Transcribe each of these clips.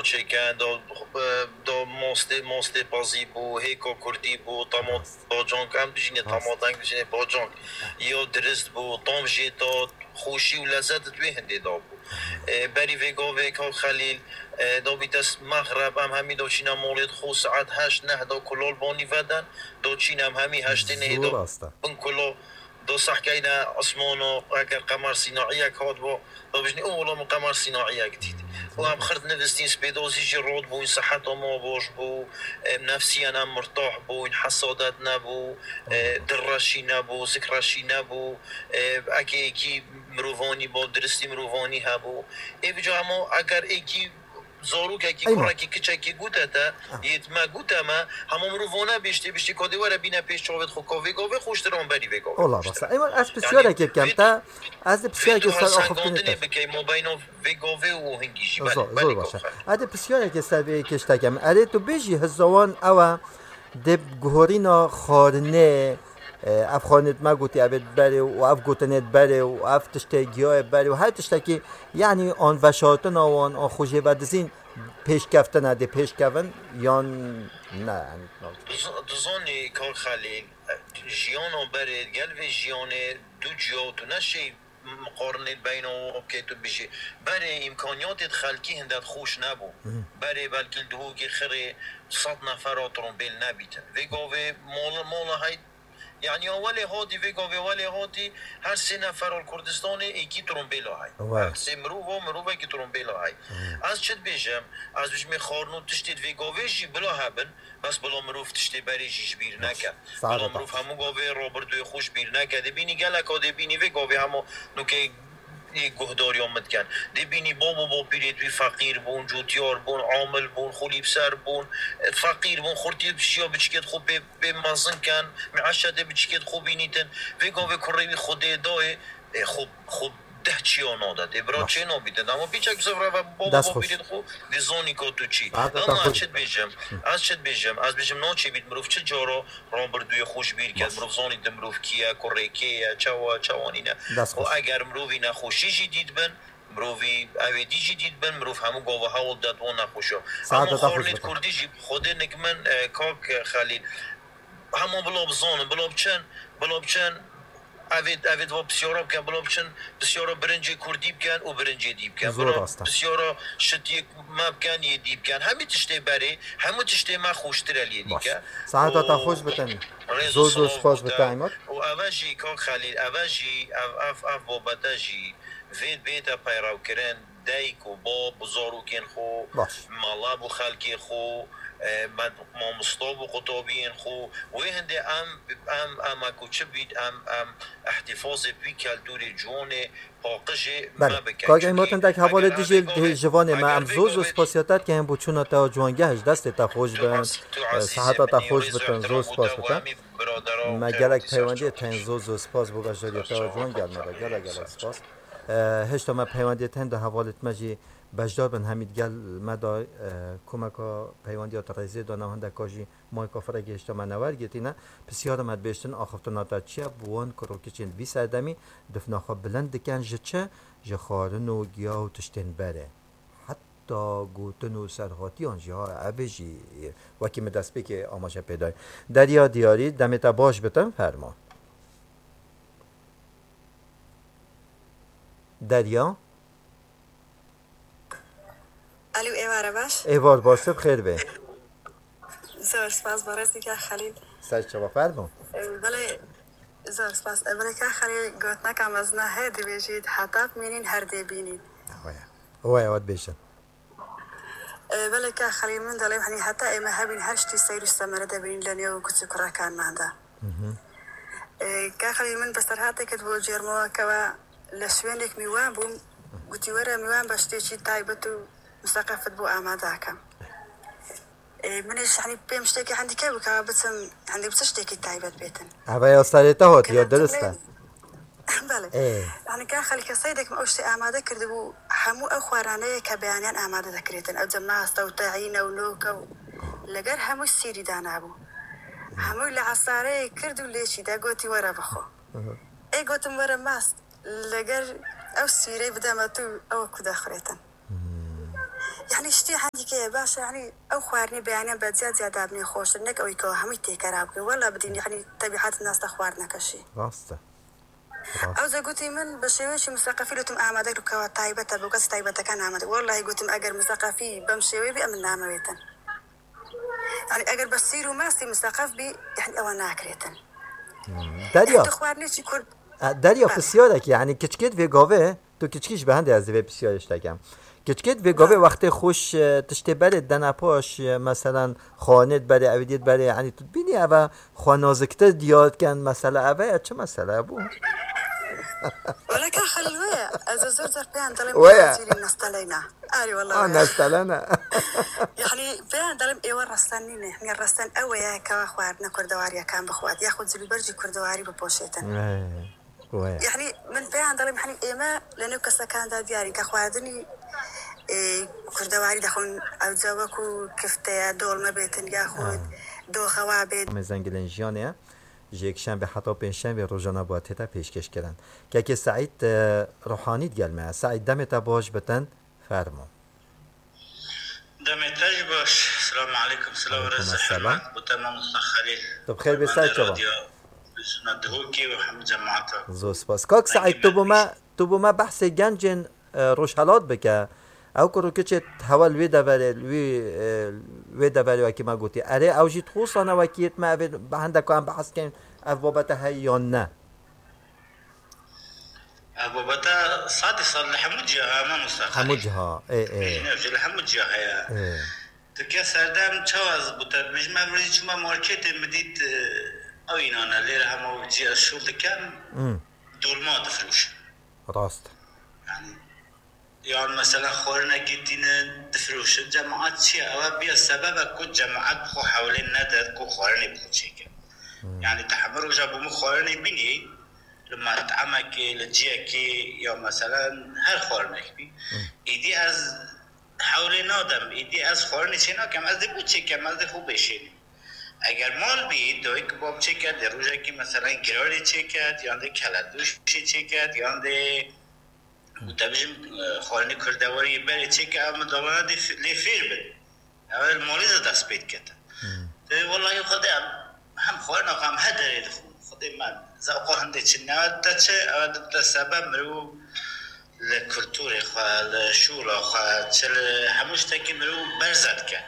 باچه کن دا ماست بازی بو هیکو کردی بو تامات باجان کم بجینه تاماتنگ بجینه باجان یا درست بو تام جیتا خوشی و لذت توی هنده دا بو بری ویگا ویکا خلیل دا بیتس مغرب هم همی دا چین هم مولد خو ساعت 8 نه دا کلال بانی ودن دا چین هم همی 8 نه دا بن کلا دو صحكينا عثمانو اگر قمر صناعي كاد بو بجني والله من قمر صناعي جديد وهم خرد نفستين سبيدوزي جي رود بو صحته ما باش بو نفسيا انا مرتاح بو حسادات نبو درشي نبو ذكرشي نبو اكي مروفاني بو درستي مروفاني هبو اي بجا ما اگر اكي زارو که کی کچکی گوته تا یت ما گوته ما همون رو وانه بیشتی کادی وره بینه پیش چاوت خو کاوی گاوی خوش درام بری وگا والله بس ایما از بسیاره که کم تا از بسیاره که سر آخفتنی تا بکی ما بینو وگاوی و هنگیجی زور باشه از بسیاره که سر به کشته کم اره تو بیجی هزوان او دب گهورینا خارنه اف خانت ما گوتی ابد بره و اف گوتنت بره و اف تشتگیای بره و هر تشتکی یعنی آن وشاتن آن خوشی و دزین پیش کفتن ده پیش کفتن یا نه دزانی کار خلیل جیانو بره گلو جیان دو جیو تو نشی مقارنه بین و که تو بشه بره امکانیات خلقی هندت خوش نبو بره بلکه دو که خره 100 نفر ترومبیل نبیتن وگاوه مال های يعني اولي هادي فيجو في اولي هادي هر سه نفر الكردستان ايكي ترومبيلا هاي هر سه مروفا ايكي ترومبيلا هاي از چت بيجم از بيجم خارنو تشتيت فيجو ويجي بلا هبن بس بلا مروف تشتي بريجيش بير نكا بلا مروف همو گاوي روبرتو خوش بير نكا دي بيني گلك دي بيني فيجو في همو نوكي گهداری آمد کن دی بینی بابا با پیرید بی فقیر بون جوتیار بون عامل بون خولیب سر بون فقیر بون خورتی بشیا بچکت خوب به مازن کن معشده بچکت خوب بینیتن ویگا و کروی خوده دای خوب ده چی آنها داده برای چه نابیدن اما بیچک بسفره و بابا با پیرید خوب دی زانی که تو چی اما از چت بیجم نا چی بید مروف چه جارا رام بردوی خوش بیر کرد مروف زانی ده مروف کیه کره کیه چوانی نه و اگر مروفی نخوشی جی دید بن مروفی اویدی جی دید بن مروف همون گاوه ها داد و نخوشه اما خارنید کردی جی خود نگمن کاک خلیل همون بلاب چن اوید و بسیارا بکن بلا بچن بسیارا برنج کردی بکن و برنج دیب کن بسیارا شتی ما بکن یه دیب کن همه تشته بره همه تشته ما خوشتر لیه دیگه ساعت تا خوش بتنی زور سپاس بتایمات و اوجی که خلیل اوجی اف بابتا جی وید بیتا پیراو کرن دایک و باب بزارو کن خو مالاب و خلکی خو ما مصطاب و قطابین خو و هنده ام اکوچه بید ام احتفاظ بی کلتور جوان پاقش ما بکن کاگه ایماتن دک حواله دیجی جوان ما ام زوز سپاسیاتت که هم بچونا تا جوانگهش دست تا خوش بن صحتا تا خوش بتن زوز سپاس بتن ما گلک پیوندی تن زوز سپاس بگشتاری تا جوانگل ما گلک سپاس هشتا ما پیوندی تن ده حوالت مجی بجدار بن همید گل مدا کمکا پیوندی ترازی دانه هنده کاجی مای کافر گشت ما نور گیتینا بسیار مد بهشتن آخفتنا چیا بوان کروکی چند 20 آدمی دفنا خب بلند کن جچه جخارن و گیاه و تشتن بره حتی گوتن و سرخاتی آنجا عبجی وکی مدست بی که آماشه پیدای دریا دیاری دمتا باش بتن فرما دریا الو ایواره باش؟ ایوار باشه بخیر به زور سپاس بارزی که خلیل سر چه فرمون؟ بله زور سپاس بله که خلیل گوت نکم از نه هدی بیجید حتی بینین هر دی بینید اوه واد بیشن بله که خلیل من دلیم هنی حتی ایمه هبین هرشتی سیر استمره دبین لنیا و کسی کرا کن مهنده که خلیل من بستر حتی که دو جرموا که لشوینک میوان بوم گوتی وره میوان باشتی چی تایبتو مستقفت بو آماده کم منش يعني بيمشتكي عندي كيف بتسم عندي بتشتكي تايبت بيتن هذا يصير هات يا درسته بله يعني كان خليك صيدك ما أوشتي آماده كردو حمو أخوارانية كبيانيان آماده ذكريتن أو جماعة توتعين أو نوكا لقر همو السيري دانا أبو همو اللي عصاري كردو ليشي دا قوتي ورا بخو اي قوتم ورا ماست لقر أو السيري بدا ما تو أو كدا خريتن يعني شتي عندي كي باش يعني او خوارني بيانه بزياد زياده ابني خوش انك او يكو همي تيكرابك ولا بدين يعني طبيعه الناس تخوارنا كشي راسته او زي قلتي من بشويش مثقفي لتم اعمادك ركوا طيبه بوكس طيبه كان اعمادك والله قلت اجر مثقفي بمشي بامن نعمويتن يعني اجر بصيروا ماسي مثقف بي يعني او ناكريتن دریا تخوارني شي كرد دریا بسیاره یعنی کچکت و گاوه تو کچکیش به هنده از وی بسیارش تگم کچکت و گاوه وقتی خوش تشته بره دنپاش مثلا خانت بره اویدیت بره یعنی تو بینی اوه خوانازکته دیاد کن مثلا اوه چه مثلا ابو ولكن خلوية از زور بيان دلم ويا نستلينا اري والله نستلنا يعني بيان دلم ايوه رستنينه يعني رستن اويا كوا خوارنا كردواريا كان بخوات ياخذ زلي برجي كردواري ببوشيتن يعني من بيان دلم يعني ايما لانه كسكان دا دياري كخوادني كردواري دخون او زوكو كفته دول ما بيتن ياخذ دو خوابد مزنگلنجانه یک شنبه حتی پنجشنبه روزانه باید تا پیشکش کردن که سعید روحانی گلمه سعید دمت باش بتن فرمو دمتاج باش السلام عليكم سلام ورزق حرمات بتمام خليل طب خير بسعید شما ندهوكي وحمد جماعته زو سپاس کاک سعید تو بما بحث گنجن روشالات بکه او کرو که حوال وی دوری وکی ما گوتی اره او جید خوصانه وکیت ما به هنده که هم بحث کن او بابته های یا نه او بابته صادی صال لحمود جاها ما مستقلی حمود جاها نفجه لحمود جاها یا تکیه سردم چواز بوده مجمع بردی چما مارکت مدید او اینانه لیر همه جی از شول دکن دولما دفروش راست يعني مثلا خورنا كتينا دفروش الجماعات شيء أو بيا السبب كل جماعات بخو حوالين ندر كل خورني بخو شيء يعني تحمروا جابوا مخورني بني لما تعمك لجيك يا مثلا هر خورني بي إيدي از حوالين نادم إيدي از خورني شينا كم از دبوا شيء كم از دخو بيشين اگر مال بید دوی کباب چه کرد در روزه که مثلا گراری چه کرد یا ده کلدوش چه کرد یا ده متبجم خورنی کردواری بری چه که اما دوانه لی فیر بید اول مولیز دست بید کتا والله خود هم خورنا هم هدری دخون خود من زوقا هنده چه نواد دا چه اول دا سبب مرو لکلتوری خواه لشولا خواه چه هموش تاکی مرو برزد که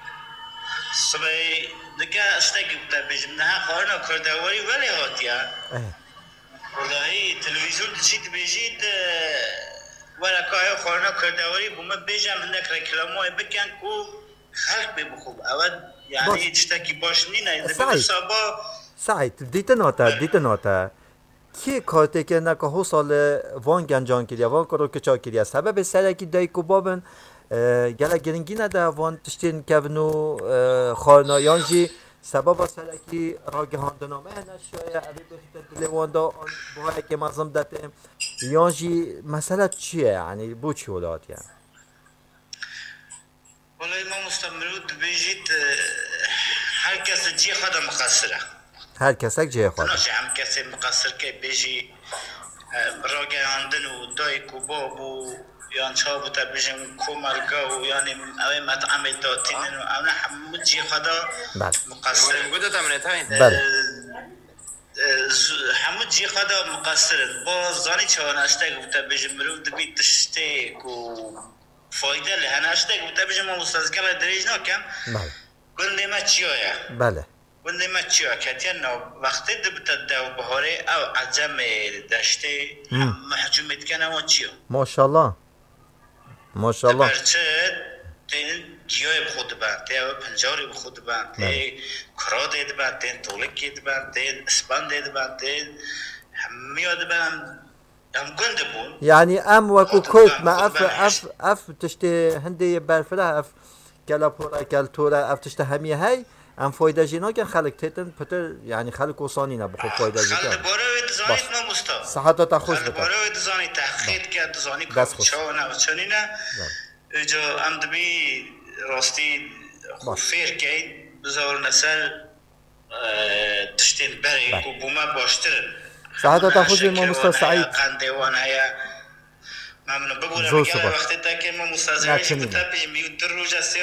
صبحی دکه اشتاکی متبجم نه خورنا کردواری ولی هاتیا والله تلویزیون دچیت بیجید ولا کای خورنا کردواری بوم بیجم هنک رکلامای بکن کو خلق بخوب اول یعنی اشتاکی باش نینه سعید دیت ناتا کی کارتی که نکه هو سال وان گنجان کردیا وان کرو کچا کردیا سبب سرکی دای کو بابن گله گرینگی نده وان تشتین کونو خانایان جی سبب سرکی راگهاندنامه نشایه علی بخیت دلواندا باید که مازم داده یانجی مسئله چیه یعنی بو چی ولاد يعني والله ما مستمرود بيجيت هر کس جی خدا مقصره هر کسک جی خدا ناشه هم کسی مقصر که بيجي راگهاندن و دای کوباب و یان چا بوده بیشم کومالگا و یعنی اوی مطعم داتینن و اونا همه جی خدا مقصر بله همه جی خدا مقصرن باز زانی چه نشته بوده بیشم مرو دبی تشته کو فایده له نشته بوده بیشم مستزگل دریج نکم گنده ما چیه بله گنده ما چیه کتیان وقتی دبته دو بهاره او عجم دشته محجومت کنه و چیه ماشاءالله ماشاءالله برچه تین گیاه بخود بند تین پنجاری بخود بند تین کرا دید بند تین دولک دید بند تین اسپان دید بند تین همیاد بند هم گنده بون يعني ام وكو كويت ما اف تشتي هندي برفله اف كالابورا كالتورا اف تشتي همي هاي ام فايده جينا كان خلق تيتن بتر يعني خلق وصاني نبخو فايده جينا خلق بارو دزاني ما مستوى صحتا تخوش بتا بارو دزاني تحقيق كد دزاني كوچاونا وچنينا اجا ام دبي راستي خفير كي بزور نسل تشتين بري وبوما باشترن صحتا تخوش ما مستوى سعيد قندوان هيا ممنون. بگو وقتی تا که ما مستاذ میشیم تا پیش میون در روز